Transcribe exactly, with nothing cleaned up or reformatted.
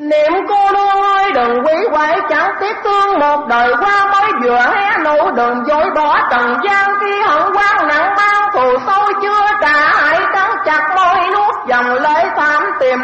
Niệm cô nương ơi đừng quý quậy, chẳng tiếc thương một đời qua mới vừa hé nụ, đừng dối bỏ trần gian khi hận quan nặng mang thù sâu chưa trả, hãy cắn chặt môi nuốt dòng lệ thảm tìm